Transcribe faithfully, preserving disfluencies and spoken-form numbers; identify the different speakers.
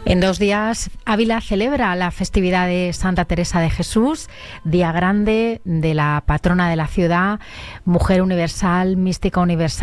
Speaker 1: En dos días, Ávila celebra la festividad de Santa Teresa de Jesús, día grande de la patrona de la ciudad, mujer universal, mística universal.